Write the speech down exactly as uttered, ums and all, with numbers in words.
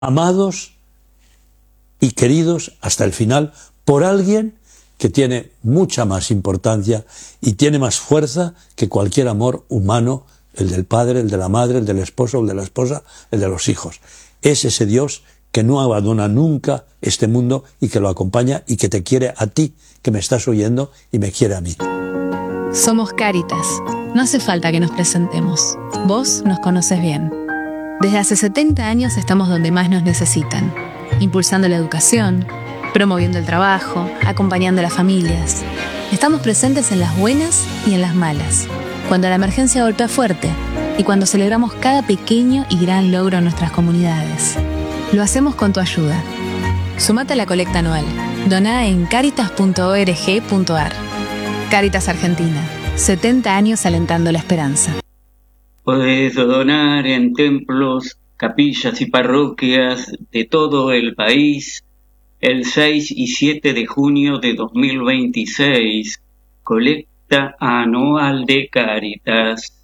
amados y queridos hasta el final por alguien que tiene mucha más importancia y tiene más fuerza que cualquier amor humano, el del padre, el de la madre, el del esposo, el de la esposa, el de los hijos. Es ese Dios que no abandona nunca este mundo y que lo acompaña y que te quiere a ti, que me estás oyendo, y me quiere a mí. Somos Cáritas. No hace falta que nos presentemos. Vos nos conoces bien. Desde hace setenta años estamos donde más nos necesitan, impulsando la educación, promoviendo el trabajo, acompañando a las familias. Estamos presentes en las buenas y en las malas, cuando la emergencia golpea fuerte y cuando celebramos cada pequeño y gran logro en nuestras comunidades. Lo hacemos con tu ayuda. Sumate a la colecta anual. Doná en caritas punto org punto ar. Cáritas Argentina. setenta años alentando la esperanza. Podés donar en templos, capillas y parroquias de todo el país el seis y siete de junio de dos mil veintiséis. Colecta anual de Cáritas.